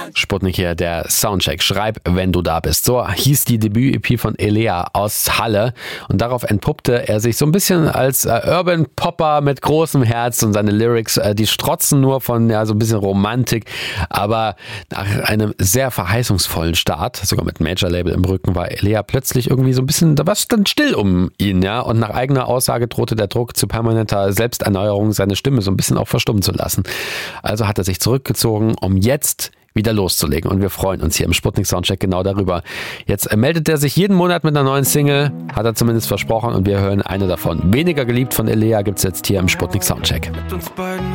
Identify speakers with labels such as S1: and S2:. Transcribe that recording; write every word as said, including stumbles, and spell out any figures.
S1: Sputnik hier, der Soundcheck. Schreib, wenn du da bist. So hieß die Debüt-E P von Elea aus Halle. Und darauf entpuppte er sich so ein bisschen als äh, Urban Popper mit großem Herz. Und seine Lyrics, äh, die strotzen nur von ja, so ein bisschen Romantik. Aber nach einem sehr verheißungsvollen Start, sogar mit Major-Label im Rücken, war Elea plötzlich irgendwie so ein bisschen, da war es dann still um ihn. Ja? Und nach eigener Aussage drohte der Druck zu permanenter Selbsterneuerung, seine Stimme so ein bisschen auch verstummen zu lassen. Also hat er sich zurückgezogen, um jetzt wieder loszulegen. Und wir freuen uns hier im Sputnik Soundcheck genau darüber. Jetzt meldet er sich jeden Monat mit einer neuen Single, hat er zumindest versprochen, und wir hören eine davon. Weniger geliebt von Elea gibt's jetzt hier im Sputnik Soundcheck.
S2: Mit uns beiden